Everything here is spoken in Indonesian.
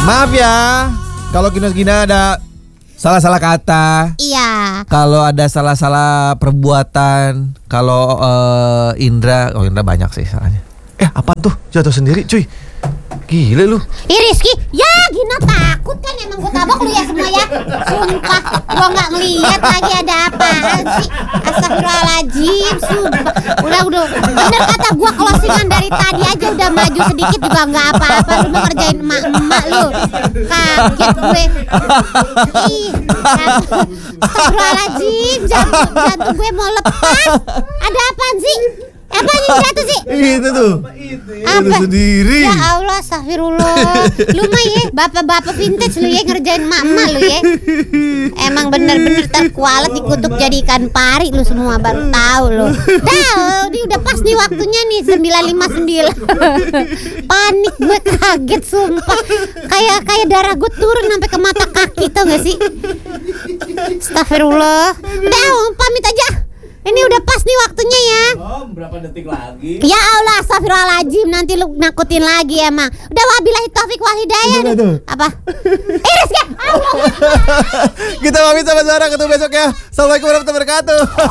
Maaf ya, kalau Gina ada salah-salah kata. Iya. Kalau ada salah-salah perbuatan. Kalau Indra banyak sih salahnya. Apaan tuh? Jatuh sendiri cuy. Gila lu. Rizky, ya Gina takut kan, emang gue tabok lu ya semua ya. Sumpah, gue gak ngeliat lagi ada apaan sih. Astagfirullahaladzim, sumpah. Udah, bener kata gue, closingan dari tadi aja udah maju sedikit juga gak apa-apa. Lu mau ngerjain emak-emak lu. Kaget gue. Ih, astagfirullahaladzim, jantung gue mau lepas. Ada apaan sih? Apa yang jatuh sih? Itu tuh. Apa? Sendiri. Ya Allah, astagfirullah. Lu mah ya, bapak-bapak vintage lu ya, ngerjain emak-emak lu ya. Emang bener-bener terkualet dikutuk jadi ikan pari lu semua, baru tahu lu. Dah, ini udah pas nih waktunya nih 9:59. Panik gue, kaget sumpah. Kayak darah gue turun sampai ke mata kaki, tau gak sih? Astagfirullah. Udah, pamit aja. Ini udah pas nih waktunya ya. Berapa detik lagi? Ya Allah, astagfirullahaladzim, nanti lu nakutin lagi emang. Udah, wabillahi taufik wal hidayah. Apa? Rizky. Kita pamit sama Zara, ketemu besok ya. Assalamualaikum warahmatullahi wabarakatuh.